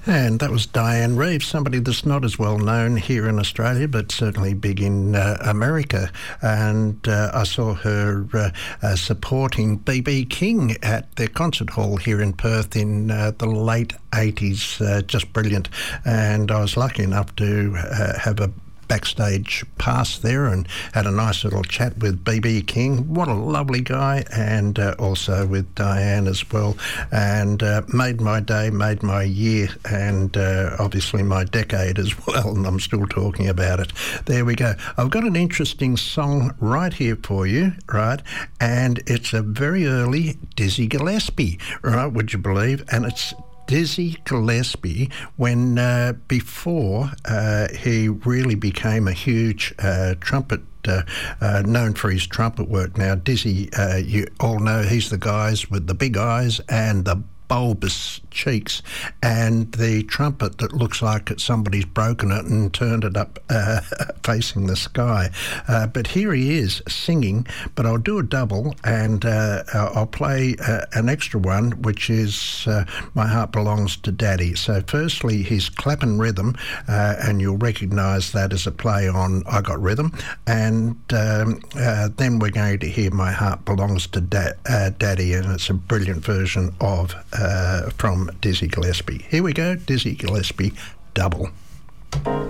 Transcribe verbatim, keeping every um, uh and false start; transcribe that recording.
And that was Dianne Reeves, somebody that's not as well known here in Australia, but certainly big in uh, America. And uh, I saw her uh, uh, supporting B B King at their concert hall here in Perth in uh, the late eighties. Uh, just brilliant. And I was lucky enough to uh, have a backstage pass there and had a nice little chat with B B King. What a lovely guy, and uh, also with Dianne as well, and uh, made my day, made my year, and uh, obviously my decade as well, and I'm still talking about it. There we go. I've got an interesting song right here for you, right, and it's a very early Dizzy Gillespie, right, would you believe, and it's Dizzy Gillespie when uh, before uh, he really became a huge uh, trumpet Uh, uh, known for his trumpet work. Now, Dizzy, uh, you all know he's the guys with the big eyes and the bulbous cheeks and the trumpet that looks like somebody's broken it and turned it up uh, facing the sky. Uh, but here he is singing, but I'll do a double and uh, I'll play uh, an extra one, which is uh, My Heart Belongs to Daddy. So firstly, his clapping rhythm, uh, and you'll recognise that as a play on I Got Rhythm, and um, uh, then we're going to hear My Heart Belongs to da- uh, Daddy, and it's a brilliant version of uh, from Dizzy Gillespie. Here we go, Dizzy Gillespie double.